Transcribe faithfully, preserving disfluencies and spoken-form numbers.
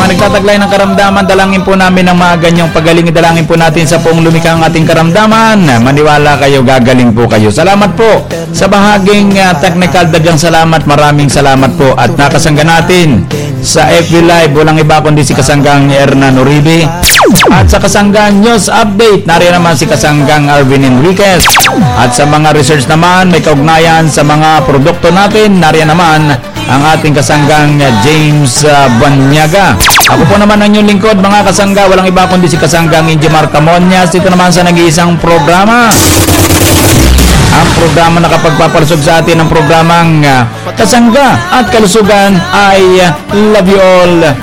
nagtataglay ng karamdaman, dalangin po namin ng mga ganyang pagaling. Dalangin po natin sa poong lumikha ang ating karamdaman. Maniwala kayo, gagaling po kayo. Salamat po sa bahaging uh, technical. Dagang salamat, maraming salamat po. At nakasangga natin sa F B Live, walang iba kundi si Kasanggang Hernan Uribe. At sa Kasanggang News Update, nariyan naman si Kasanggang Arvin Enriquez. At sa mga research naman, may kaugnayan sa mga produkto natin, nariyan naman ang ating Kasanggang James uh, Banyaga. Ako po naman ang inyong lingkod, mga kasangga, walang iba kundi si Kasanggang Injimar Camonias. Dito naman sa nag-iisang programa, ang programa na kapagpapalusog sa atin ng programang uh, Kasangga at Kalusugan ay uh, Love You All.